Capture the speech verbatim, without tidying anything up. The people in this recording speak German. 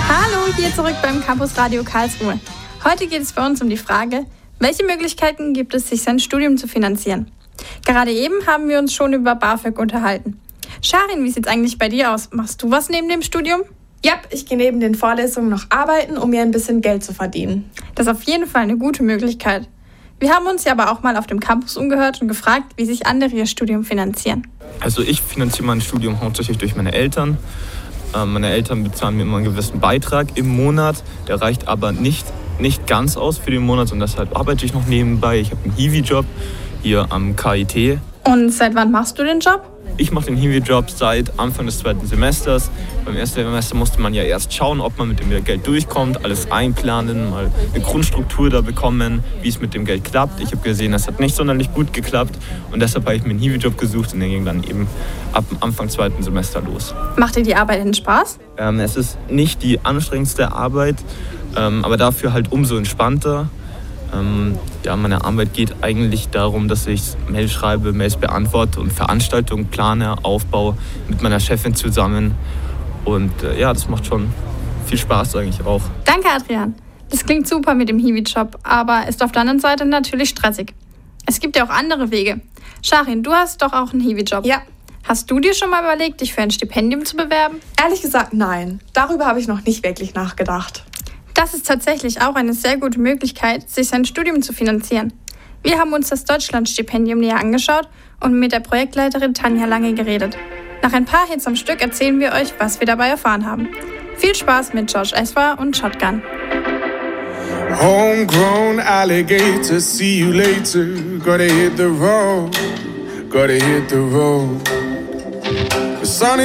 Hallo, hier zurück beim Campus Radio Karlsruhe. Heute geht es bei uns um die Frage, welche Möglichkeiten gibt es, sich sein Studium zu finanzieren? Gerade eben haben wir uns schon über BAföG unterhalten. Sharin, wie sieht's eigentlich bei dir aus? Machst du was neben dem Studium? Ja, ich gehe neben den Vorlesungen noch arbeiten, um mir ein bisschen Geld zu verdienen. Das ist auf jeden Fall eine gute Möglichkeit. Wir haben uns ja aber auch mal auf dem Campus umgehört und gefragt, wie sich andere ihr Studium finanzieren. Also ich finanziere mein Studium hauptsächlich durch meine Eltern. Äh, meine Eltern bezahlen mir immer einen gewissen Beitrag im Monat. Der reicht aber nicht, nicht ganz aus für den Monat und deshalb arbeite ich noch nebenbei. Ich habe einen Hiwi-Job hier am K I T. Und seit wann machst du den Job? Ich mache den Hiwi-Job seit Anfang des zweiten Semesters. Beim ersten Semester musste man ja erst schauen, ob man mit dem Geld durchkommt, alles einplanen, mal eine Grundstruktur da bekommen, wie es mit dem Geld klappt. Ich habe gesehen, das hat nicht sonderlich gut geklappt und deshalb habe ich mir einen Hiwi-Job gesucht und der ging dann eben ab Anfang zweiten Semester los. Macht dir die Arbeit denn Spaß? Ähm, es ist nicht die anstrengendste Arbeit, ähm, aber dafür halt umso entspannter. Ähm, ja, meine Arbeit geht eigentlich darum, dass ich Mails schreibe, Mails beantworte und Veranstaltungen plane, aufbaue mit meiner Chefin zusammen. Und äh, ja, das macht schon viel Spaß eigentlich auch. Danke, Adrian. Das klingt super mit dem Hiwi-Job, aber ist auf der anderen Seite natürlich stressig. Es gibt ja auch andere Wege. Sharin, du hast doch auch einen Hiwi-Job. Ja. Hast du dir schon mal überlegt, dich für ein Stipendium zu bewerben? Ehrlich gesagt, nein. Darüber habe ich noch nicht wirklich nachgedacht. Das ist tatsächlich auch eine sehr gute Möglichkeit, sich sein Studium zu finanzieren. Wir haben uns das Deutschlandstipendium näher angeschaut und mit der Projektleiterin Tanja Lange geredet. Nach ein paar Hits am Stück erzählen wir euch, was wir dabei erfahren haben. Viel Spaß mit George Ezra und Shotgun. Homegrown alligator, see you later. Gotta hit the road, gotta hit the road. The sun